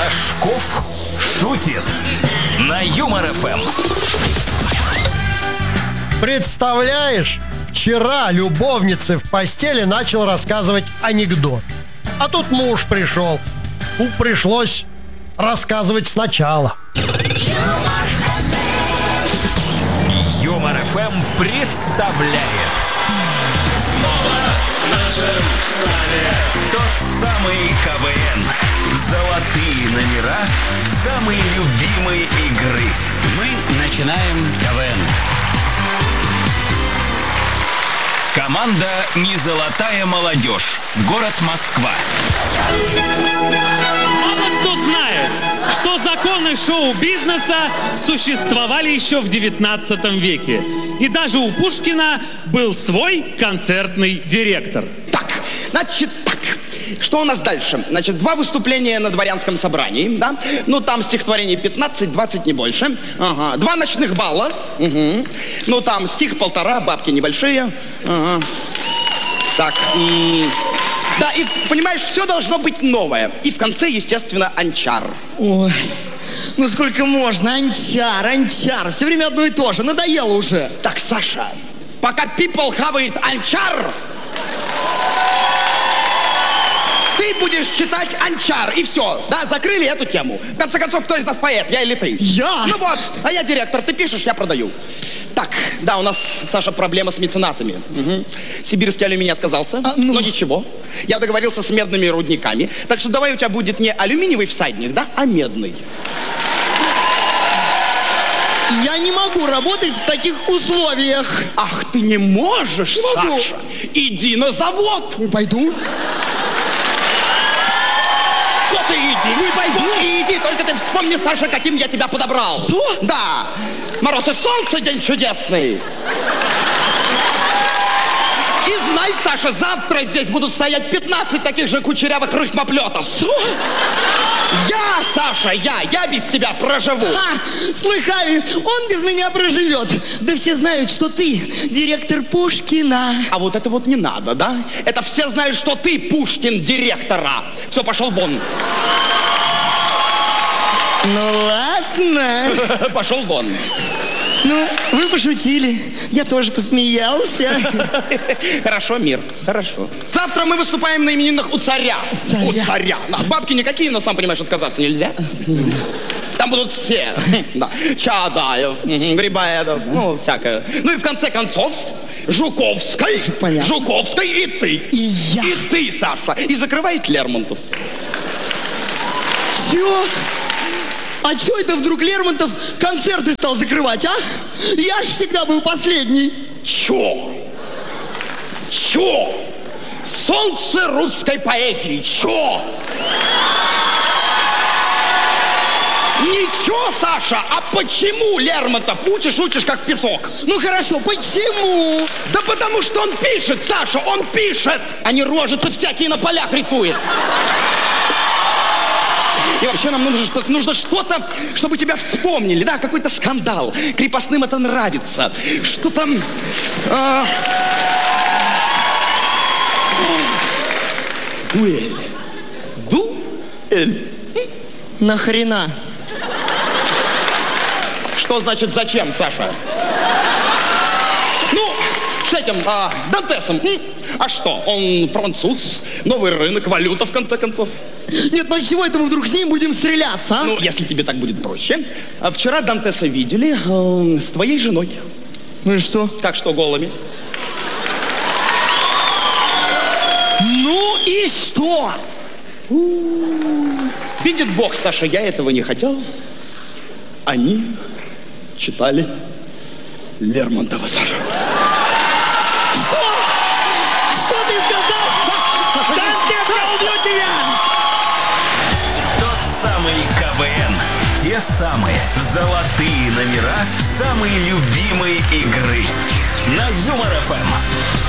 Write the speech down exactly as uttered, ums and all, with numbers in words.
Рожков шутит на Юмор эф эм. Представляешь, вчера любовнице в постели начал рассказывать анекдот. А тут муж пришел. Ну, пришлось рассказывать сначала. Юмор эф эм представляет. Снова в нашем стане Тот самый КВН. Золотые номера самой любимой игры. Мы начинаем КВН. Команда «Не золотая молодежь». Город Москва. Мало кто знает, что законы шоу-бизнеса существовали еще в девятнадцатом веке. И даже у Пушкина был свой концертный директор. Так, значит так. Что у нас дальше? Значит, два выступления на дворянском собрании, да? Ну, там стихотворений пятнадцать-двадцать, не больше. Ага. Два ночных балла. Угу. Ну, там стих полтора, бабки небольшие. Ага. Так. М- да, и, понимаешь, все должно быть новое. И в конце, естественно, анчар. Ой, ну сколько можно? Анчар, анчар. Все время одно и то же. Надоело уже. Так, Саша, пока people хавает анчар, ты будешь читать анчар, и все. Да, закрыли эту тему. В конце концов, кто из нас поэт, я или ты? Я? Ну вот, а я директор, ты пишешь, я продаю. Так, да, у нас, Саша, проблема с меценатами. Угу. Сибирский алюминий отказался, а, ну... но ничего. Я договорился с медными рудниками. Так что давай у тебя будет не алюминиевый всадник, да, а медный. Я не могу работать в таких условиях. Ах, ты не можешь, не могу. Саша? Иди на завод. Не пойду. Вот и иди, не пойду. Вот и иди, только ты вспомни, Саша, каким я тебя подобрал. Что? Да. Мороз и солнце, день чудесный. И знай, Саша, завтра здесь будут стоять пятнадцать таких же кучерявых рыхмоплетов. Что? Я, Саша, я, я без тебя проживу. Ха, слыхали, он без меня проживет. Да все знают, что ты директор Пушкина. А вот это вот не надо, да? Это все знают, что ты Пушкин директора. Все, пошел вон. Ну ладно. Пошел вон. Ну, вы пошутили. Я тоже посмеялся. Хорошо, мир, хорошо. Завтра мы выступаем на именинах у царя. Царя. У царя. А бабки никакие, но, сам понимаешь, отказаться нельзя. Там будут все. Да. Чадаев, Грибоедов, ну, всякое. Ну и в конце концов, Жуковской. Понятно. Жуковской и ты. И я. И ты, Саша. И закрывает Лермонтов. Чё? А чё это вдруг Лермонтов концерты стал закрывать, а? Я ж всегда был последний. Чё? Чё? Солнце русской поэзии. Чё? Ничего, Саша, а почему Лермонтов? Учишь, учишь, как песок. Ну хорошо, почему? Да потому что он пишет, Саша, он пишет, а не рожицы всякие на полях рисует. И вообще нам нужно, нужно что-то, чтобы тебя вспомнили, да, какой-то скандал. Крепостным это нравится. Что там... А... Дуэль. Дуэль. Нахрена? Что значит зачем, Саша? Ну, с этим, а, Дантесом. А что, он француз, новый рынок, валюта, в конце концов. Нет, ну чего это мы вдруг с ним будем стреляться, а? Ну, если тебе так будет проще. А вчера Дантеса видели э, с твоей женой. Ну и что? Как что, голыми? Ну и что? Видит Бог, Саша, я этого не хотел. Они читали Лермонтова, Саша. Что? Что ты сказал? Дантес, я убью тебя! Тот самый КВН. Те самые золотые номера самой любимой игры. На Юмор эф эм.